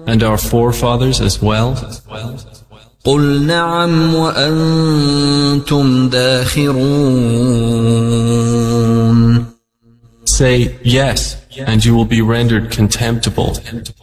and our forefathers as well? قل نعم وأنتم داخرون. Say yes, and you will be rendered contemptible.